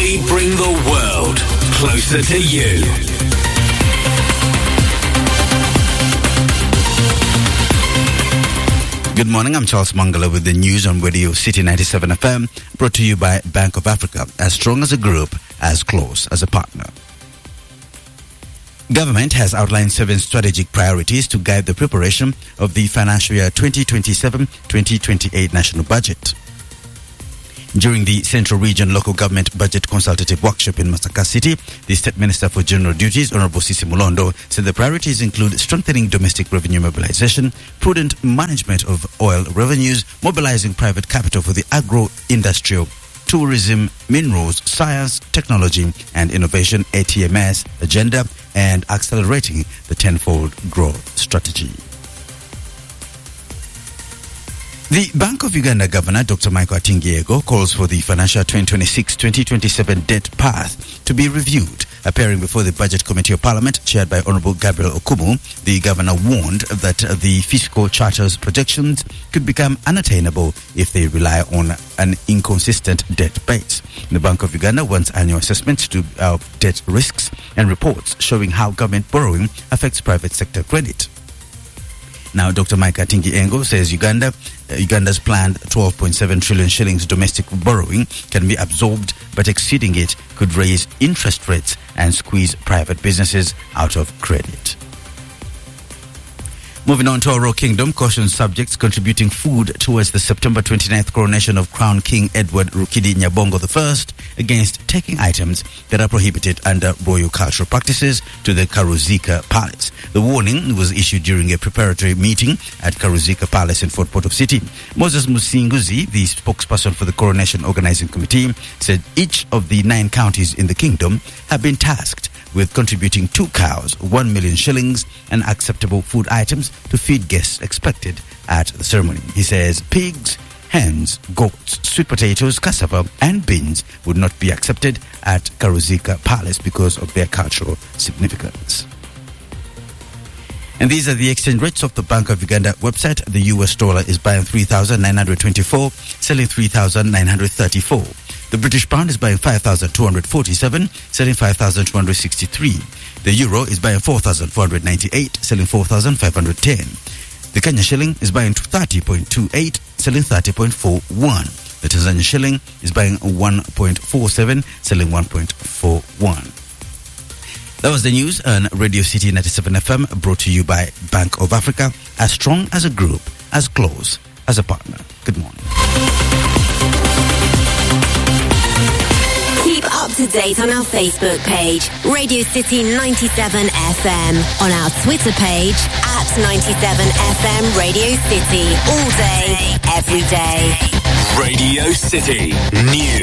We bring the world closer to you. Good morning, I'm Charles Mangala with the news on Radio City 97 FM, brought to you by Bank of Africa, as strong as a group, as close as a partner. Government has outlined 7 strategic priorities to guide the preparation of the financial year 2027-2028 national budget. During the Central Region Local Government Budget Consultative Workshop in Masaka City, the State Minister for General Duties, Honorable Sisi Mulondo, said the priorities include strengthening domestic revenue mobilization, prudent management of oil revenues, mobilizing private capital for the agro-industrial, tourism, minerals, science, technology and innovation ATMS agenda, and accelerating the tenfold growth strategy. The Bank of Uganda Governor, Dr. Michael Atingi calls for the financial 2026-2027 debt path to be reviewed. Appearing before the Budget Committee of Parliament, chaired by Honorable Gabriel Okumu, the governor warned that the fiscal charter's projections could become unattainable if they rely on an inconsistent debt base. The Bank of Uganda wants annual assessments to debt risks and reports showing how government borrowing affects private sector credit. Now, Dr. Mike Atingi Engo says Uganda's planned 12.7 trillion shillings domestic borrowing can be absorbed, but exceeding it could raise interest rates and squeeze private businesses out of credit. Moving on to Oro Kingdom, cautions subjects contributing food towards the September 29th coronation of Crown King Edward Rukidi Nyabongo I against taking items that are prohibited under royal cultural practices to the Karuzika Palace. The warning was issued during a preparatory meeting at Karuzika Palace in Fort Portal City. Moses Musinguzi, the spokesperson for the Coronation Organizing Committee, said each of the 9 counties in the kingdom have been tasked with contributing 2 cows, 1 million shillings, and acceptable food items to feed guests expected at the ceremony. He says pigs, hens, goats, sweet potatoes, cassava, and beans would not be accepted at Karuzika Palace because of their cultural significance. And these are the exchange rates of the Bank of Uganda website. The US dollar is buying 3,924, selling 3,934. The British pound is buying 5,247, selling 5,263. The euro is buying 4,498, selling 4,510. The Kenya shilling is buying 30.28, selling 30.41. The Tanzania shilling is buying 1.47, selling 1.41. That was the news on Radio City 97 FM, brought to you by Bank of Africa, as strong as a group, as close as a partner. Good morning. Keep up to date on our Facebook page, Radio City 97 FM, on our Twitter page, @97FM Radio City, all day, every day. Radio City News.